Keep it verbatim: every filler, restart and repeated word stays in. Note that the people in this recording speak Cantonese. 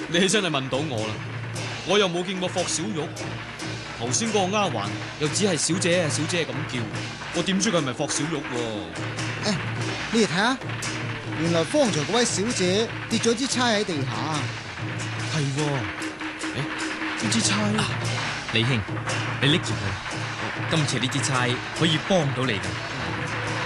你真係問到我啦，我又冇見過霍小玉。頭先嗰個丫鬟又只係小姐啊小姐咁叫，我點知佢係咪霍小玉？ 誒，你哋睇下，原來方才嗰位小姐跌咗支釵喺地下。 係喎，誒，呢支釵， 李兄，你拎住佢，今次呢支釵可以幫到你㗎。